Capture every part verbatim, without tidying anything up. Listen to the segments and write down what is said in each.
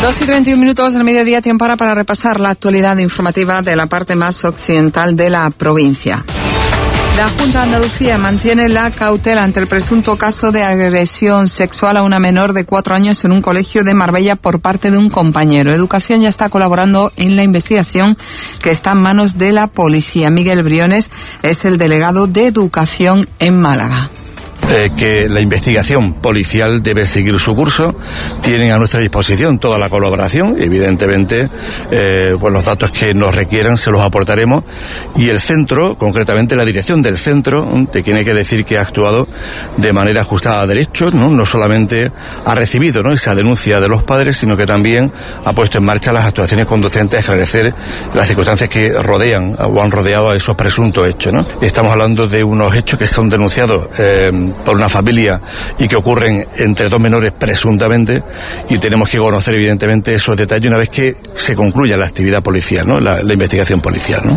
dos y treinta y un minutos del mediodía, tiempo ahora para repasar la actualidad informativa de la parte más occidental de la provincia. La Junta de Andalucía mantiene la cautela ante el presunto caso de agresión sexual a una menor de cuatro años en un colegio de Marbella por parte de un compañero. Educación ya está colaborando en la investigación que está en manos de la policía. Miguel Briones es el delegado de Educación en Málaga. Eh, que la investigación policial debe seguir su curso. Tienen a nuestra disposición toda la colaboración, evidentemente eh, pues los datos que nos requieran se los aportaremos, y el centro, concretamente la dirección del centro, te tiene que decir que ha actuado de manera ajustada a derechos, no, no solamente ha recibido, ¿no?, esa denuncia de los padres, sino que también ha puesto en marcha las actuaciones conducentes a esclarecer las circunstancias que rodean o han rodeado a esos presuntos hechos, ¿no? Estamos hablando de unos hechos que son denunciados eh, por una familia y que ocurren entre dos menores presuntamente, y tenemos que conocer evidentemente esos detalles una vez que se concluya la actividad policial, ¿no?, la, la investigación policial, ¿no?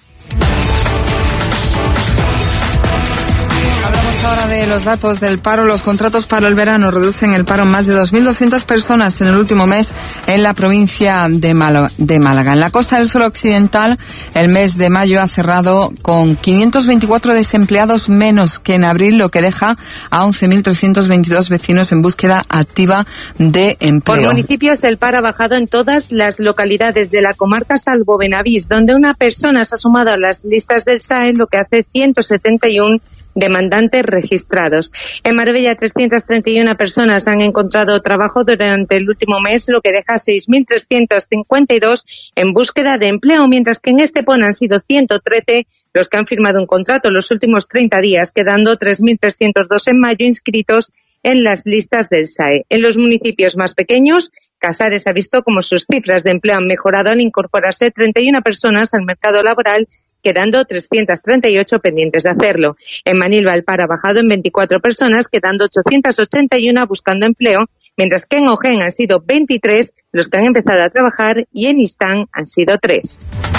Ahora de los datos del paro, los contratos para el verano reducen el paro en más de dos mil doscientas personas en el último mes en la provincia de Málaga. de Málaga. En la Costa del Sol Occidental, el mes de mayo ha cerrado con quinientos veinticuatro desempleados menos que en abril, lo que deja a once mil trescientos veintidós vecinos en búsqueda activa de empleo. Por municipios, el paro ha bajado en todas las localidades de la comarca, salvo Benavís, donde una persona se ha sumado a las listas del S A E, lo que hace ciento setenta y uno demandantes registrados. En Marbella, trescientas treinta y una personas han encontrado trabajo durante el último mes, lo que deja seis mil trescientos cincuenta y dos en búsqueda de empleo, mientras que en Estepona han sido ciento trece los que han firmado un contrato en los últimos treinta días, quedando tres mil trescientos dos en mayo inscritos en las listas del S A E. En los municipios más pequeños, Casares ha visto como sus cifras de empleo han mejorado al incorporarse treinta y una personas al mercado laboral, quedando trescientas treinta y ocho pendientes de hacerlo. En Manilva el paro ha bajado en veinticuatro personas, quedando ochocientas ochenta y una buscando empleo, mientras que en Ojén han sido veintitrés los que han empezado a trabajar y en Istán han sido tres.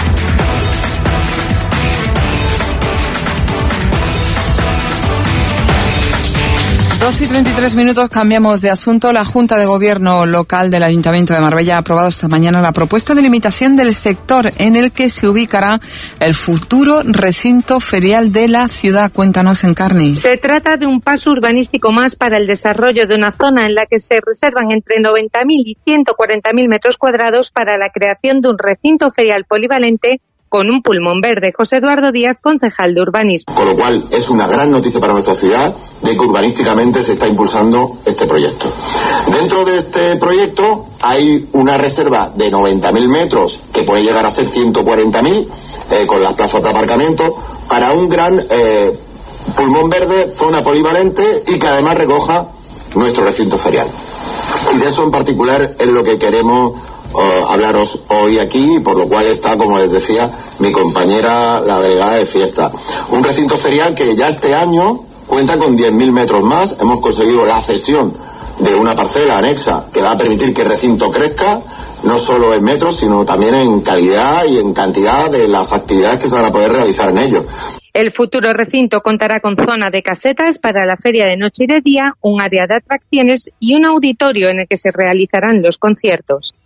dos y treinta y tres minutos, cambiamos de asunto. La Junta de Gobierno local del Ayuntamiento de Marbella ha aprobado esta mañana la propuesta de limitación del sector en el que se ubicará el futuro recinto ferial de la ciudad. Cuéntanos, Encarni. Se trata de un paso urbanístico más para el desarrollo de una zona en la que se reservan entre noventa mil y ciento cuarenta mil metros cuadrados para la creación de un recinto ferial polivalente con un pulmón verde. José Eduardo Díaz, concejal de urbanismo. Con lo cual es una gran noticia para nuestra ciudad de que urbanísticamente se está impulsando este proyecto. Dentro de este proyecto hay una reserva de noventa mil metros, que puede llegar a ser ciento cuarenta mil, eh, con las plazas de aparcamiento, para un gran eh, pulmón verde, zona polivalente, y que además recoja nuestro recinto ferial. Y de eso en particular es lo que queremos Uh, hablaros hoy aquí, por lo cual está, como les decía, mi compañera, la delegada de fiesta. Un recinto ferial que ya este año cuenta con diez mil metros más. Hemos conseguido la cesión de una parcela anexa que va a permitir que el recinto crezca, no solo en metros, sino también en calidad y en cantidad de las actividades que se van a poder realizar en ello. El futuro recinto contará con zona de casetas para la feria de noche y de día, un área de atracciones y un auditorio en el que se realizarán los conciertos.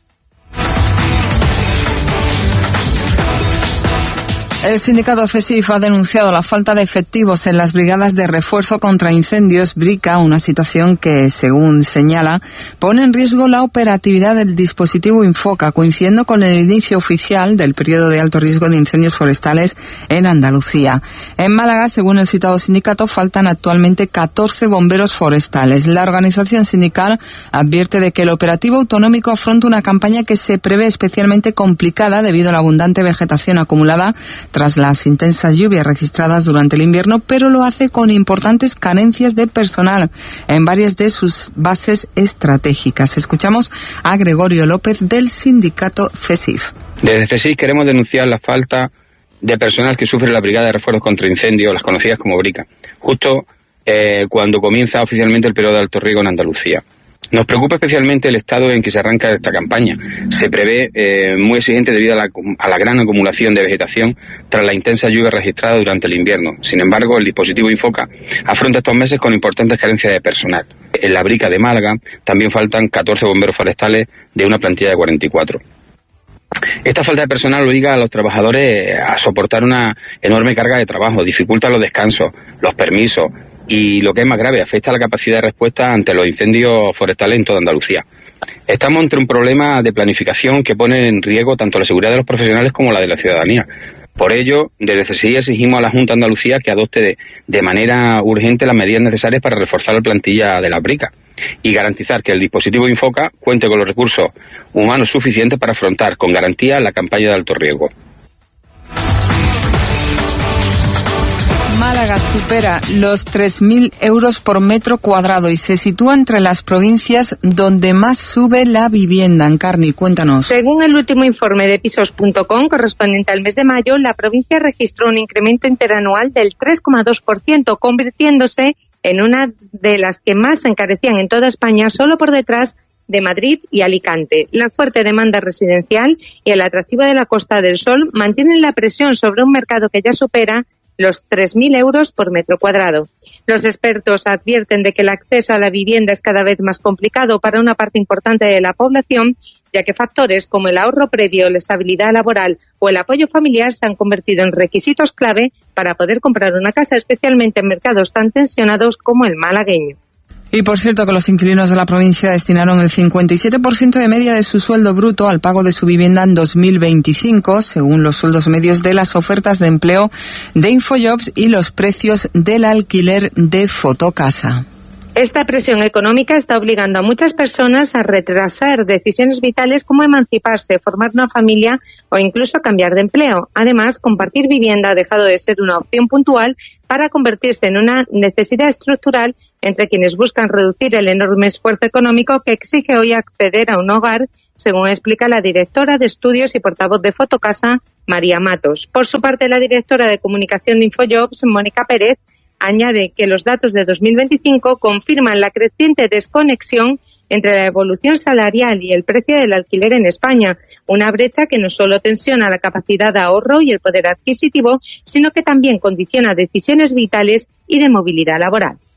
El sindicato FESIF ha denunciado la falta de efectivos en las brigadas de refuerzo contra incendios BRICA, una situación que, según señala, pone en riesgo la operatividad del dispositivo Infoca, coincidiendo con el inicio oficial del periodo de alto riesgo de incendios forestales en Andalucía. En Málaga, según el citado sindicato, faltan actualmente catorce bomberos forestales. La organización sindical advierte de que el operativo autonómico afronta una campaña que se prevé especialmente complicada debido a la abundante vegetación acumulada tras las intensas lluvias registradas durante el invierno, pero lo hace con importantes carencias de personal en varias de sus bases estratégicas. Escuchamos a Gregorio López del sindicato FESIF. Desde FESIF queremos denunciar la falta de personal que sufre la Brigada de Refuerzos contra Incendios, las conocidas como BRICA, justo eh, cuando comienza oficialmente el periodo de alto riesgo en Andalucía. Nos preocupa especialmente el estado en que se arranca esta campaña. Se prevé eh, muy exigente debido a la, a la gran acumulación de vegetación tras la intensa lluvia registrada durante el invierno. Sin embargo, el dispositivo Infoca afronta estos meses con importantes carencias de personal. En la Brica de Málaga también faltan catorce bomberos forestales de una plantilla de cuarenta y cuatro. Esta falta de personal obliga a los trabajadores a soportar una enorme carga de trabajo, dificulta los descansos, los permisos y, lo que es más grave, afecta a la capacidad de respuesta ante los incendios forestales en toda Andalucía. Estamos ante un problema de planificación que pone en riesgo tanto la seguridad de los profesionales como la de la ciudadanía. Por ello, desde C S I exigimos a la Junta de Andalucía que adopte de, de manera urgente las medidas necesarias para reforzar la plantilla de la Brica y garantizar que el dispositivo Infoca cuente con los recursos humanos suficientes para afrontar con garantía la campaña de alto riesgo. Málaga supera los tres mil euros por metro cuadrado y se sitúa entre las provincias donde más sube la vivienda. Encarni, cuéntanos. Según el último informe de pisos punto com, correspondiente al mes de mayo, la provincia registró un incremento interanual del tres coma dos por ciento, convirtiéndose en una de las que más se encarecían en toda España, solo por detrás de Madrid y Alicante. La fuerte demanda residencial y el atractivo de la Costa del Sol mantienen la presión sobre un mercado que ya supera los tres mil euros por metro cuadrado. Los expertos advierten de que el acceso a la vivienda es cada vez más complicado para una parte importante de la población, ya que factores como el ahorro previo, la estabilidad laboral o el apoyo familiar se han convertido en requisitos clave para poder comprar una casa, especialmente en mercados tan tensionados como el malagueño. Y por cierto que los inquilinos de la provincia destinaron el cincuenta y siete por ciento de media de su sueldo bruto al pago de su vivienda en dos mil veinticinco, según los sueldos medios de las ofertas de empleo de Infojobs y los precios del alquiler de Fotocasa. Esta presión económica está obligando a muchas personas a retrasar decisiones vitales como emanciparse, formar una familia o incluso cambiar de empleo. Además, compartir vivienda ha dejado de ser una opción puntual para convertirse en una necesidad estructural entre quienes buscan reducir el enorme esfuerzo económico que exige hoy acceder a un hogar, según explica la directora de estudios y portavoz de Fotocasa, María Matos. Por su parte, la directora de comunicación de Infojobs, Mónica Pérez, añade que los datos de dos mil veinticinco confirman la creciente desconexión entre la evolución salarial y el precio del alquiler en España, una brecha que no solo tensiona la capacidad de ahorro y el poder adquisitivo, sino que también condiciona decisiones vitales y de movilidad laboral.